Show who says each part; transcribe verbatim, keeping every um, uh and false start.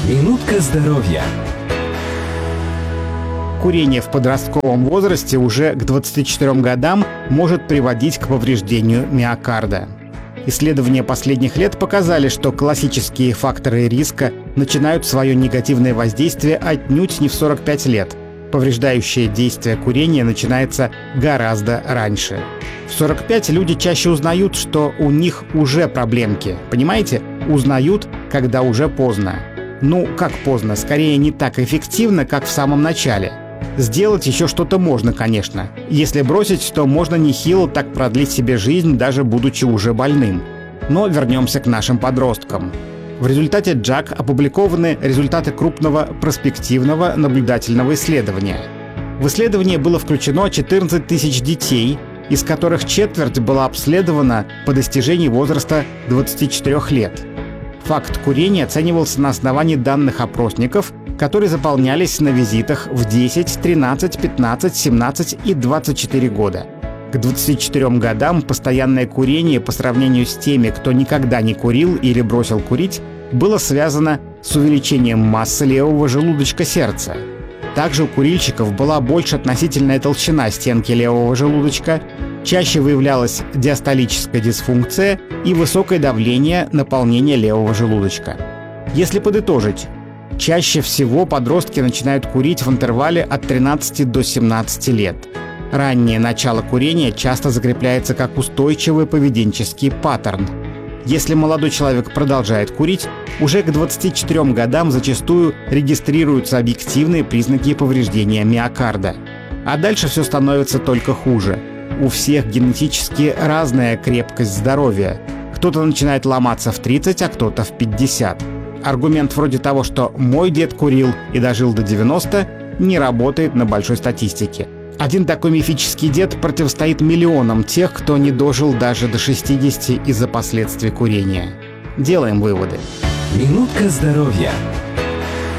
Speaker 1: Минутка здоровья.
Speaker 2: Курение в подростковом возрасте уже к двадцати четырем годам может приводить к повреждению миокарда. Исследования последних лет показали, что классические факторы риска начинают свое негативное воздействие отнюдь не в сорок пять лет. Повреждающее действие курения начинается гораздо раньше. В сорок пять люди чаще узнают, что у них уже проблемки. Понимаете? Узнают, когда уже поздно. Ну, как поздно? Скорее, не так эффективно, как в самом начале. Сделать еще что-то можно, конечно. Если бросить, то можно нехило так продлить себе жизнь, даже будучи уже больным. Но вернемся к нашим подросткам. В результате джак опубликованы результаты крупного проспективного наблюдательного исследования. В исследование было включено четырнадцать тысяч детей, из которых четверть была обследована по достижении возраста двадцати четырёх лет. Факт курения оценивался на основании данных опросников, которые заполнялись на визитах в десять, тринадцать, пятнадцать, семнадцать и двадцать четыре года. К двадцати четырем годам постоянное курение по сравнению с теми, кто никогда не курил или бросил курить, было связано с увеличением массы левого желудочка сердца. Также у курильщиков была больше относительная толщина стенки левого желудочка, чаще выявлялась диастолическая дисфункция и высокое давление наполнения левого желудочка. Если подытожить, чаще всего подростки начинают курить в интервале от тринадцати до семнадцати лет. Раннее начало курения часто закрепляется как устойчивый поведенческий паттерн. Если молодой человек продолжает курить, уже к двадцати четырем годам зачастую регистрируются объективные признаки повреждения миокарда. А дальше все становится только хуже. У всех генетически разная крепкость здоровья. Кто-то начинает ломаться в тридцать, а кто-то в пятьдесят. Аргумент вроде того, что «мой дед курил и дожил до девяноста», не работает на большой статистике. Один такой мифический дед противостоит миллионам тех, кто не дожил даже до шестидесяти из-за последствий курения. Делаем выводы.
Speaker 1: Минутка здоровья.